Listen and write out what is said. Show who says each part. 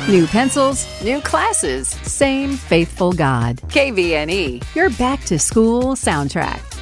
Speaker 1: New pencils, new classes, same faithful God. KVNE, your back to school soundtrack.